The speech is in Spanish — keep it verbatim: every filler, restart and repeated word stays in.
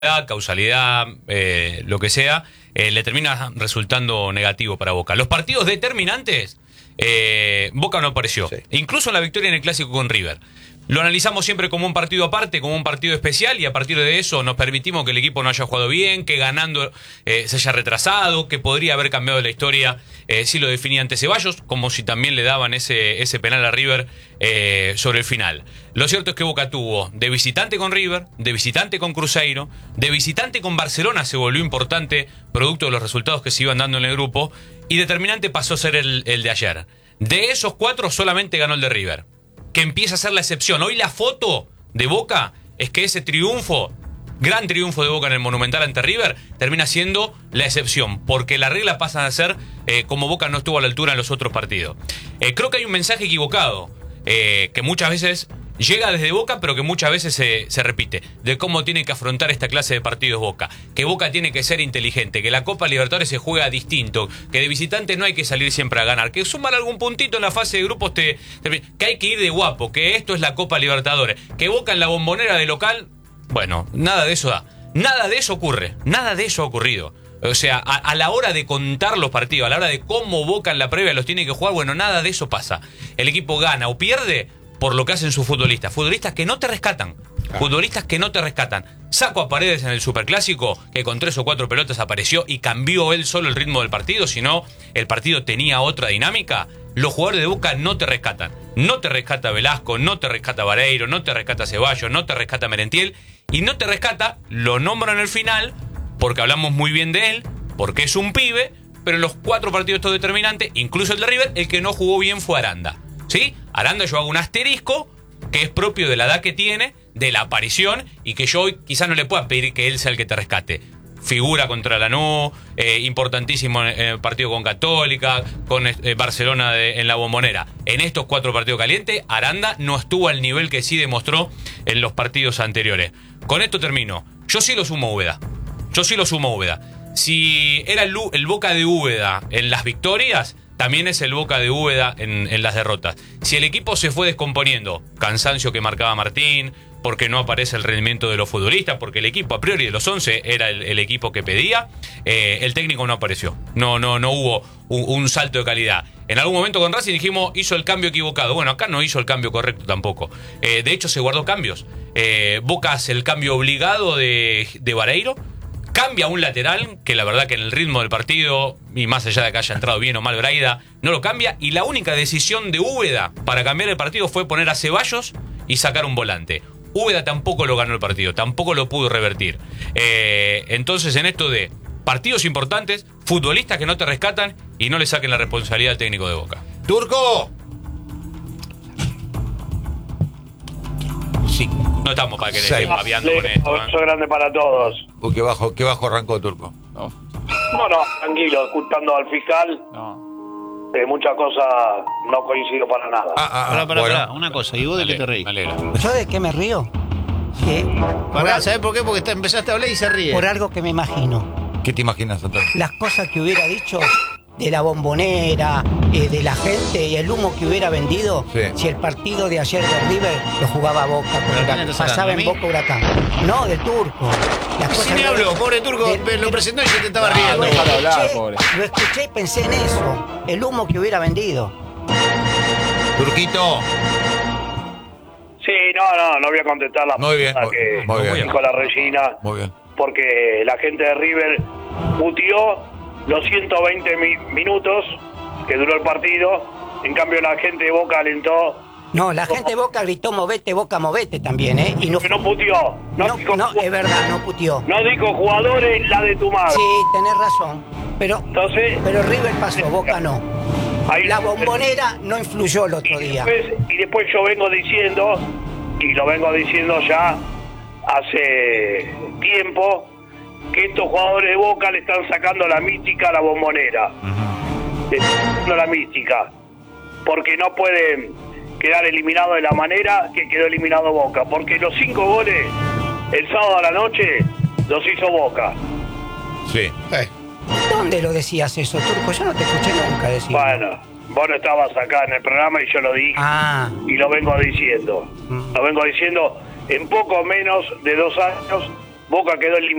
causalidad, eh, lo que sea, eh, le termina resultando negativo para Boca. Los partidos determinantes, eh, Boca no apareció. Sí. Incluso en la victoria en el Clásico con River. Lo analizamos siempre como un partido aparte, como un partido especial, y a partir de eso nos permitimos que el equipo no haya jugado bien, que ganando eh, se haya retrasado, que podría haber cambiado la historia eh, si lo definía ante Ceballos, como si también le daban ese, ese penal a River eh, sobre el final. Lo cierto es que Boca tuvo de visitante con River, de visitante con Cruzeiro, de visitante con Barcelona, se volvió importante, producto de los resultados que se iban dando en el grupo, y determinante pasó a ser el, el de ayer. De esos cuatro solamente ganó el de River, que empieza a ser la excepción. Hoy la foto de Boca es que ese triunfo, gran triunfo de Boca en el Monumental ante River, termina siendo la excepción, porque la regla pasa a ser eh, como Boca no estuvo a la altura en los otros partidos. Eh, creo que hay un mensaje equivocado, eh, que muchas veces llega desde Boca, pero que muchas veces se, se repite, de cómo tiene que afrontar esta clase de partidos Boca. Que Boca tiene que ser inteligente, que la Copa Libertadores se juega distinto, que de visitante no hay que salir siempre a ganar, que sumar algún puntito en la fase de grupos, te, te, que hay que ir de guapo, que esto es la Copa Libertadores, que Boca en la Bombonera de local, bueno, nada de eso da, nada de eso ocurre, nada de eso ha ocurrido. O sea, a, a la hora de contar los partidos, a la hora de cómo Boca en la previa los tiene que jugar, bueno, nada de eso pasa. El equipo gana o pierde por lo que hacen sus futbolistas. Futbolistas que no te rescatan. Ah. Futbolistas que no te rescatan. Saco a Paredes en el Superclásico, que con tres o cuatro pelotas apareció y cambió él solo el ritmo del partido, si no, el partido tenía otra dinámica. Los jugadores de Boca no te rescatan. No te rescata Velasco, no te rescata Vareiro, no te rescata Ceballos, no te rescata Merentiel. Y no te rescata, lo nombro en el final, porque hablamos muy bien de él, porque es un pibe, pero en los cuatro partidos estos determinantes, incluso el de River, el que no jugó bien fue Aranda. ¿Sí? Aranda, yo hago un asterisco que es propio de la edad que tiene, de la aparición, y que yo hoy quizás no le pueda pedir que él sea el que te rescate. Figura contra Lanús, eh, importantísimo en el partido con Católica, con eh, Barcelona de, en la Bombonera. En estos cuatro partidos calientes, Aranda no estuvo al nivel que sí demostró en los partidos anteriores. Con esto termino. Yo sí lo sumo a Úbeda. Yo sí lo sumo a Úbeda. Si era el, el Boca de Úbeda en las victorias, también es el Boca de Úbeda en, en las derrotas. Si el equipo se fue descomponiendo, cansancio que marcaba Martín, porque no aparece el rendimiento de los futbolistas, porque el equipo a priori de los once era el, el equipo que pedía, eh, el técnico no apareció. No, no, no hubo un, un salto de calidad. En algún momento con Racing dijimos, hizo el cambio equivocado. Bueno, acá no hizo el cambio correcto tampoco. Eh, de hecho, se guardó cambios. Eh, Boca hace el cambio obligado de, de Vareiro. Cambia un lateral, que la verdad que en el ritmo del partido, y más allá de que haya entrado bien o mal Braida, no lo cambia. Y la única decisión de Úbeda para cambiar el partido fue poner a Ceballos y sacar un volante. Úbeda tampoco lo ganó el partido, tampoco lo pudo revertir. Eh, entonces, en esto de partidos importantes, futbolistas que no te rescatan y no le saquen la responsabilidad al técnico de Boca. ¡Turco! Sí, no estamos para que le estén paviando con esto. Un beso grande para todos. Uy, qué bajo, qué bajo arrancó Turco. No, no, no tranquilo, escuchando al fiscal. No. Eh, muchas cosas no coincido para nada. Ah, ah, Pará, pará, bueno. pará, una cosa, ¿y vos de qué te reís? ¿Yo de qué me río? Que Pará, ¿sabés por qué? Porque te empezaste a hablar y se ríe. por algo que me imagino. ¿Qué te imaginas, Antonio? Las cosas que hubiera dicho de la Bombonera, eh, de la gente y el humo que hubiera vendido, sí, si el partido de ayer de River lo jugaba Boca, porque pasaba en Boca Huracán. No, del Turco. Las Sí, cosas me de- habló, pobre Turco, de- me lo de- presentó y se te estaba Lo riendo. déjalo hablar, escuché, pobre. lo escuché y pensé en eso, el humo que hubiera vendido. Turquito. Sí, no, no, no voy a contestar la Muy bien, pregunta que muy bien. dijo la Regina, Muy bien. porque la gente de River puteó los ciento veinte mi- minutos que duró el partido. En cambio, la gente de Boca alentó. No, la gente de Boca gritó movete, Boca, movete también, ¿eh? Y no, Que no puteó. No, no, dijo, no, es verdad, no puteó. no dijo jugadores, la de tu madre. Sí, tenés razón. Pero, Entonces, pero River pasó, Boca no. ahí La Bombonera no influyó el y otro día. después, y después yo vengo diciendo, y lo vengo diciendo ya hace tiempo, que estos jugadores de Boca le están sacando la mística a la Bombonera. Le están sacando la mística. Porque no pueden quedar eliminados de la manera que quedó eliminado Boca. Porque los cinco goles el sábado a la noche los hizo Boca. Sí. Eh, ¿Dónde lo decías eso, Turco? Yo no te escuché nunca decir. Bueno, vos no estabas acá en el programa y yo lo dije. Ah, Y lo vengo diciendo. Mm. Lo vengo diciendo en poco menos de dos años. Boca quedó eliminado.